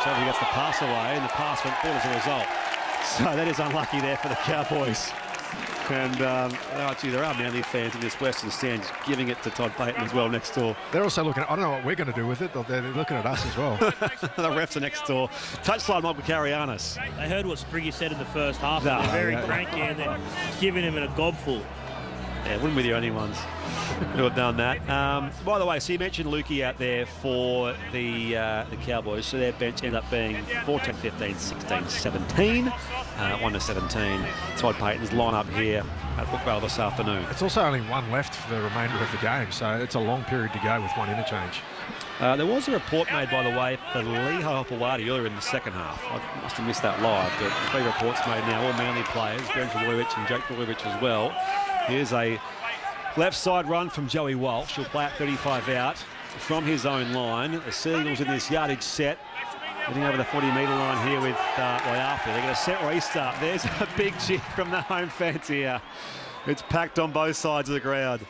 Obviously gets the pass away, and the pass went forward as a result. So that is unlucky there for the Cowboys. And gee, there are Manly fans in this Western stand giving it to Todd Payten as well next door. They're also looking at, I don't know what we're going to do with it, they're looking at us as well. The refs are next door. Touchline, Michael Carianis. They heard what Spriggy said in the first half. No, They're very cranky and they're giving him a gobful. Yeah, wouldn't be the only ones who have done that. By the way, so you mentioned Lukey out there for the Cowboys. So their bench ended up being 14, 15, 16, 17. 1-17. Todd Payten's line-up here at Brookvale this afternoon. It's also only one left for the remainder of the game, so it's a long period to go with one interchange. There was a report made, by the way, for Lehigh Hopewadi earlier in the second half. I must have missed that live, but 3 reports made now, all Manly players, Ben Trbojevic and Jake Trbojevic as well. Here's a left side run from Joey Walsh. He'll play at 35 out from his own line. The Seagulls in this yardage set, getting over the 40-metre line here with Waiafi. They're going to set restart. There's a big cheer from the home fans here. It's packed on both sides of the ground.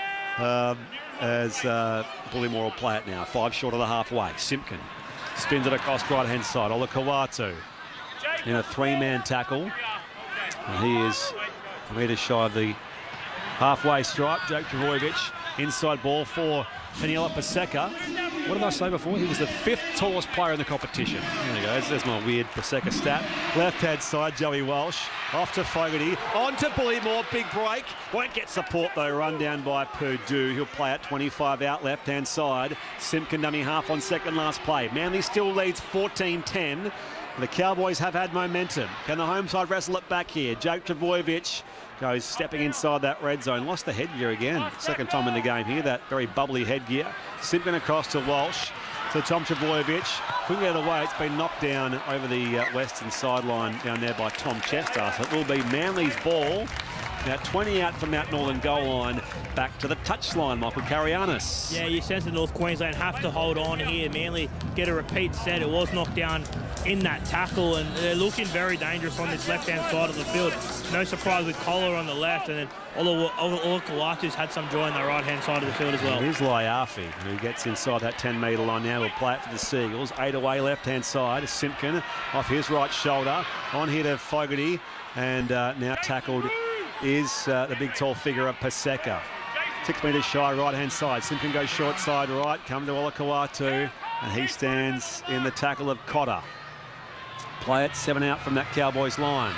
As Bullymore will play it now. 5 short of the halfway. Simpkin spins it across right-hand side. Olakau'atu in a 3-man tackle. And he is a metre shy of the halfway stripe. Jake Trbojevic, inside ball for Daniela Paseka. What did I say before? He was the 5th tallest player in the competition. There we go. There's my weird Paseka stat. Left-hand side, Joey Walsh. Off to Fogarty. On to Bullymore. Big break. Won't get support, though. Run down by Purdue. He'll play at 25 out, left-hand side. Simpkin dummy half on second last play. Manly still leads 14-10. The Cowboys have had momentum. Can the home side wrestle it back here? Jake Trbojevic goes stepping inside that red zone. Lost the headgear again. Second time in the game here, that very bubbly headgear. Simpkin across to Walsh, to Tom Trbojevic. Couldn't get it away. It's been knocked down over the western sideline down there by Tom Chester. So it will be Manly's ball. Now 20 out from that northern goal line, back to the touchline, Michael Carianis. Yeah, you sense the North Queensland have to hold on here. Manly get a repeat set. It was knocked down in that tackle, and they're looking very dangerous on this left-hand side of the field. No surprise with Collar on the left, and then Olakau'atu's had some joy on the right-hand side of the field as well. Here's Waiafi, who gets inside that 10-metre line now. Will play it for the Seagulls. 8 away, left-hand side. Simpkin off his right shoulder. On here to Fogarty, and now tackled is the big tall figure of Paseka. 6 metres shy, right-hand side. Simpkin goes short side right, come to Olakau'atu, and he stands in the tackle of Cotter. Play it 7 out from that Cowboys line.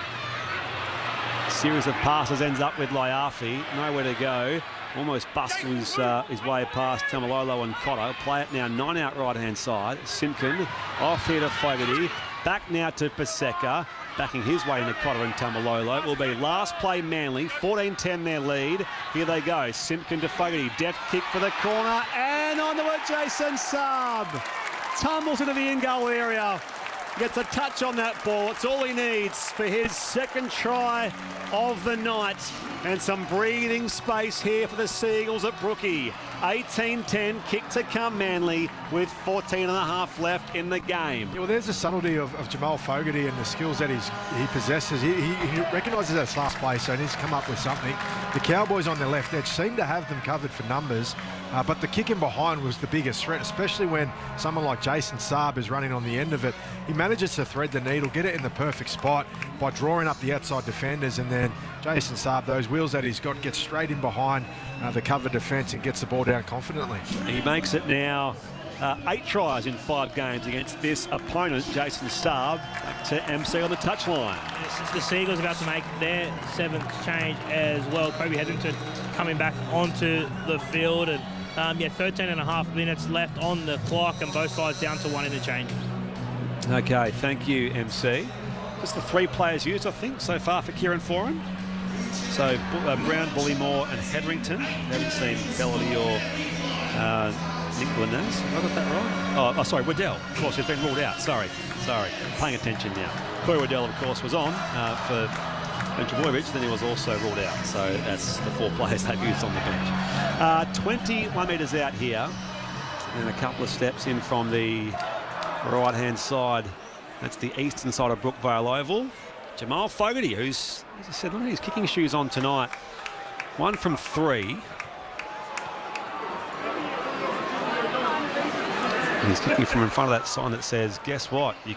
Series of passes ends up with Waiafi, nowhere to go. Almost busts his way past Tamalolo and Cotter. Play it now 9 out right-hand side. Simpkin off here to Fogarty. Back now to Paseka. Backing his way into Cotter and Tamalolo. It will be last play Manly. 14-10 their lead. Here they go. Simpkin to Fogarty. Deft kick for the corner. And onto it, Jason Saab. Tumbles into the in-goal area. Gets a touch on that ball. It's all he needs for his second try of the night. And some breathing space here for the Seagulls at Brookie. 18-10, kick to come Manly with 14 and a half left in the game. Yeah, well, there's the subtlety of Jamal Fogarty and the skills that he possesses. He recognises that's last play, so he needs to come up with something. The Cowboys on their left edge seem to have them covered for numbers, but the kick in behind was the biggest threat, especially when someone like Jason Saab is running on the end of it. He manages to thread the needle, get it in the perfect spot by drawing up the outside defenders, and then Jason Saab, those wheels that he's got, gets straight in behind the cover defence and gets the ball down confidently. He makes it now 8 tries in 5 games against this opponent, Jason Saab. Back to MC on the touchline. Yes, the Seagulls about to make their 7th change as well. Kobe Hetherington coming back onto the field, and 13 and a half minutes left on the clock, and both sides down to 1 interchange. Okay, thank you, MC. Just the 3 players used, I think, so far for Kieran Foran. So Brown, Bullymore and Hetherington. Haven't seen Bellamy or Nick Linez. Have I got that right? Oh, sorry, Waddell. Of course, he's been ruled out. Sorry. I'm paying attention now. Corey Waddell, of course, was on for Trbojevic. Then he was also ruled out. So that's the 4 players they've used on the bench. 21 metres out here. And a couple of steps in from the right-hand side. That's the eastern side of Brookvale Oval. Jamal Fogarty, who's, as I said, look at his kicking shoes on tonight. 1 from 3. He's kicking from in front of that sign that says, guess what? You